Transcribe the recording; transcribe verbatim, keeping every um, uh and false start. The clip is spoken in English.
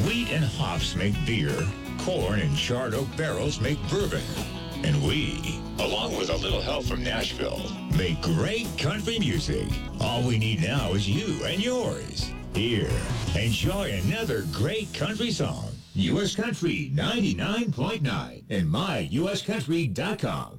Wheat and hops make beer. Corn and charred oak barrels make bourbon. And we, along with a little help from Nashville, make great country music. All we need now is you and yours. Here, enjoy another great country song. U S Country ninety-nine point nine and my U S country dot com.